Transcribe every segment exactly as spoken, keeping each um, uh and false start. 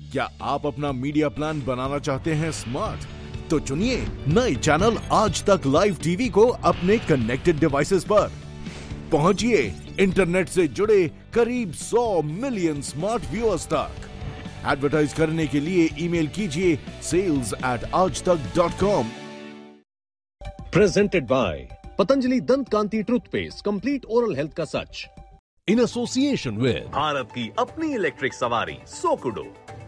क्या आप अपना मीडिया प्लान बनाना चाहते हैं स्मार्ट? तो चुनिए नए चैनल आज तक लाइव टीवी को अपने कनेक्टेड डिवाइसेस पर। पहुंचिए इंटरनेट से जुड़े करीब सौ मिलियन स्मार्ट व्यूअर्स तक। एडवर्टाइज करने के लिए ईमेल कीजिए सेल्स एट आज तक dot com. Presented by Patanjali दंत कांति टूथपेस्ट, कंप्लीट ओरल हेल्थ का सच, इन एसोसिएशन विद भारत की अपनी इलेक्ट्रिक सवारी सोकुडो।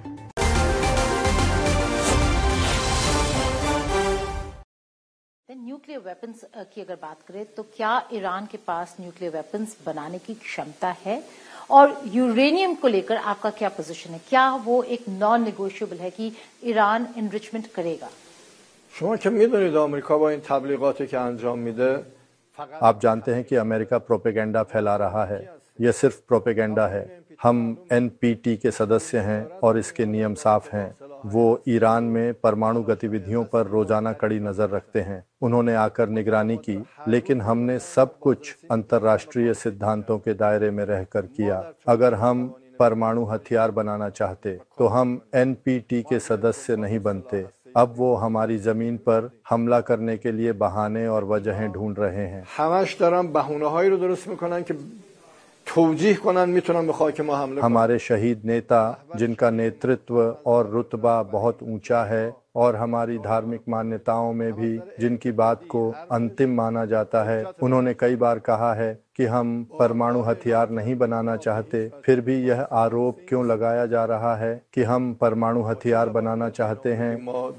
न्यूक्लियर वेपन्स की अगर बात करें तो क्या ईरान के पास न्यूक्लियर वेपन्स बनाने की क्षमता है, और यूरेनियम को लेकर आपका क्या पोजीशन है? क्या वो एक नॉन नेगोशिएबल है कि ईरान एनरिचमेंट करेगा? شما که میدونید آمریکا با این تبلیغاتی که انجام میده आप जानते हैं कि अमेरिका प्रोपेगेंडा फैला रहा है। यह सिर्फ प्रोपेगेंडा है। हम एन पी टी के सदस्य हैं और इसके नियम साफ हैं। वो ईरान में परमाणु गतिविधियों पर रोजाना कड़ी नजर रखते हैं। उन्होंने आकर निगरानी की, लेकिन हमने सब कुछ अंतर्राष्ट्रीय सिद्धांतों के दायरे में रहकर किया। अगर हम परमाणु हथियार बनाना चाहते तो हम एन पी टी के सदस्य नहीं बनते। अब वो हमारी जमीन पर हमला करने के लिए बहाने और वजहें ढूंढ रहे हैं। همش دارن بهونه‌هایی رو درست میکنن که توجیه کنن میتونن به خاک ما حمله کنن। हमारे शहीद नेता जिनका नेतृत्व और रुतबा बहुत ऊंचा है और हमारी धार्मिक मान्यताओं में भी जिनकी बात को अंतिम माना जाता है, उन्होंने कई बार कहा है कि हम परमाणु हथियार नहीं बनाना चाहते। फिर भी यह आरोप क्यों लगाया जा रहा है कि हम परमाणु हथियार बनाना चाहते हैं?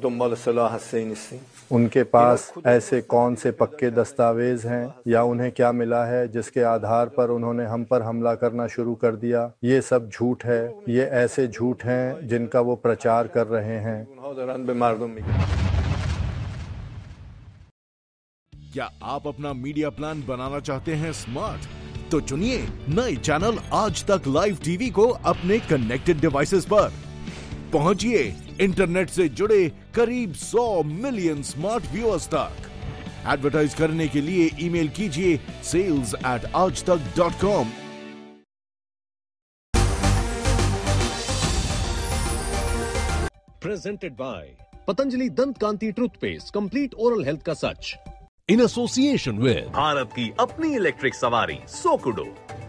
उनके पास ऐसे कौन से पक्के दस्तावेज हैं या उन्हें क्या मिला है जिसके आधार पर उन्होंने हम पर हमला करना शुरू कर दिया? ये सब झूठ है। ये ऐसे झूठ हैं जिनका वो प्रचार कर रहे हैं। क्या आप अपना मीडिया प्लान बनाना चाहते हैं स्मार्ट? तो चुनिए नए चैनल आज तक लाइव टीवी को अपने कनेक्टेड डिवाइसेस पर। पहुंचिए इंटरनेट से जुड़े करीब सौ मिलियन स्मार्ट व्यूअर्स तक। एडवर्टाइज करने के लिए ईमेल कीजिए सेल्स एट आज तक dot com. Presented by Patanjali दंत कांति टूथपेस्ट, कंप्लीट ओरल हेल्थ का सच, इन एसोसिएशन विद भारत की अपनी इलेक्ट्रिक सवारी सोकुडो।